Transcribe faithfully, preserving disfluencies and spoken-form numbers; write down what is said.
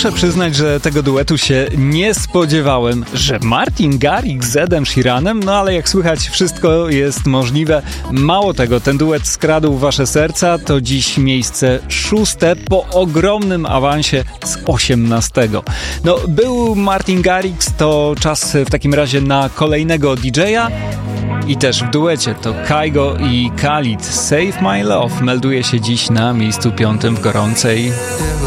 muszę przyznać, że tego duetu się nie spodziewałem, że Martin Garrix z Edem Sheeranem, no ale jak słychać, wszystko jest możliwe. Mało tego, ten duet skradł wasze serca, to dziś miejsce szóste po ogromnym awansie z osiemnastego. No, był Martin Garrix, to czas w takim razie na kolejnego D J-a. I też w duecie to Kygo i Khalid. Save My Love melduje się dziś na miejscu piątym w gorącej